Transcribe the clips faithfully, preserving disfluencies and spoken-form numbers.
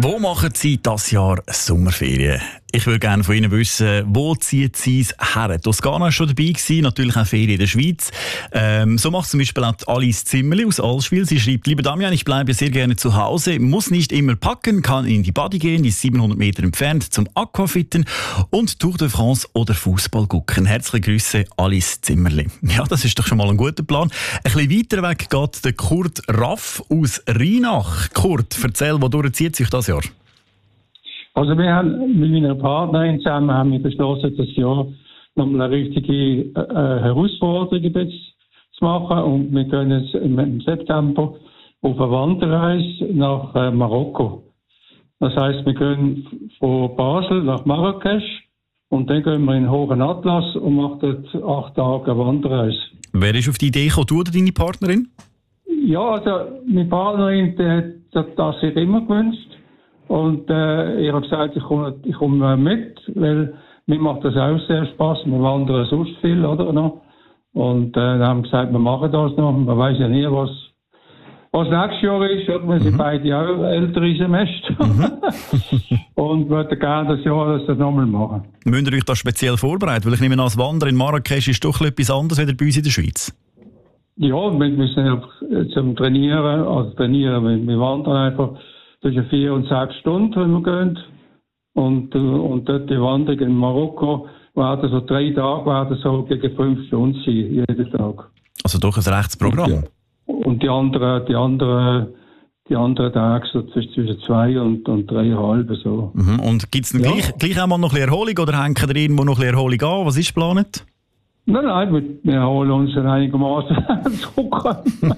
Wo machen Sie das Jahr Sommerferien? Ich würde gerne von Ihnen wissen, wo zieht Sie es her? Toskana war schon dabei gewesen, natürlich auch Ferien in der Schweiz. Ähm, so macht zum Beispiel auch Alice Zimmerli aus Allschwil. Sie schreibt: Lieber Damian, ich bleibe sehr gerne zu Hause, muss nicht immer packen, kann in die Body gehen, die ist siebenhundert Meter entfernt, zum Aquafitten und Tour de France oder Fußball gucken. Herzliche Grüße, Alice Zimmerli. Ja, das ist doch schon mal ein guter Plan. Ein bisschen weiter weg geht der Kurt Raff aus Rheinach. Kurt, erzähl, wodurch zieht sich das Jahr? Also wir haben mit meiner Partnerin zusammen haben wir beschlossen, das Jahr nochmal eine richtige äh, Herausforderung jetzt zu machen. Und wir gehen jetzt im September auf eine Wanderreise nach äh, Marokko. Das heisst, wir gehen von Basel nach Marrakesch und dann gehen wir in den Hohen Atlas und machen dort acht Tage eine Wanderreise. Wer ist auf die Idee gekommen, du oder deine Partnerin? Ja, also meine Partnerin die hat das sich immer gewünscht. Und äh, ich habe gesagt, ich komme, ich komme mit, weil mir macht das auch sehr Spass. Wir wandern sonst viel, oder? Noch. Und äh, dann haben wir gesagt, wir machen das noch. Man weiß ja nie, was, was nächstes Jahr ist. Oder? Wir sind mhm. beide auch ältere Semester. Mhm. Und würden gerne das Jahr das nochmal machen. Müsst ihr euch das speziell vorbereiten? Weil ich nehme an, das Wandern in Marrakesch ist doch etwas anderes als bei uns in der Schweiz. Ja, wir müssen ja zum Trainieren, also trainieren, wir, wir wandern einfach zwischen vier und sechs Stunden, wenn wir gehen. Und, und dort die Wanderung in Marokko werden so drei Tage, werden so gegen fünf Stunden sein, jeden Tag. Also doch ein rechtes Programm. Und die anderen, die anderen, die anderen Tage so zwischen zwei und, und dreieinhalb, so. Mhm. Und gibt es ja. gleich, gleich auch mal noch ein bisschen Erholung oder hängen da irgendwo noch ein bisschen Erholung an? Was ist geplant? Nein, nein, wir, wir erholen uns einigermaßen zurück.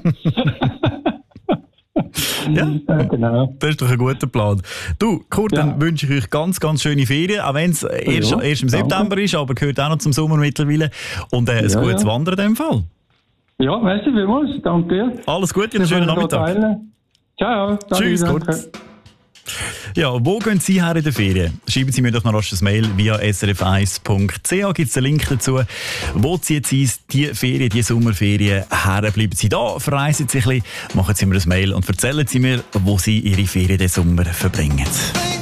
Ja, ja, genau. Das ist doch ein guter Plan. Du, Kurt, ja. dann wünsche ich euch ganz, ganz schöne Ferien, auch wenn es erst, ja, erst im September danke. ist, aber gehört auch noch zum Sommer mittlerweile. Und äh, ein ja, gutes ja. Wandern in dem Fall. Ja, merci vielmals, danke dir. Alles Gute, einen schönen Nachmittag. Ciao. Tschüss, danke. Kurt. Ja, wo gehen Sie her in der Ferien? Schreiben Sie mir doch noch rasch ein Mail via s r f eins punkt c h. Gibt es einen Link dazu. Wo ziehen Sie die Ferien, die Sommerferien her? Bleiben Sie da, verreisen Sie ein bisschen, machen Sie mir ein Mail und erzählen Sie mir, wo Sie Ihre Ferien den Sommer verbringen.